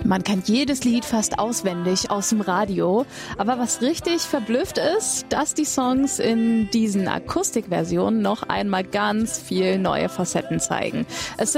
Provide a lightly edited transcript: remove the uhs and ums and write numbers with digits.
Man kennt jedes Lied fast auswendig aus dem Radio. Aber was richtig verblüfft ist, dass die Songs in diesen Akustikversionen noch einmal ganz viel neue Facetten zeigen. Es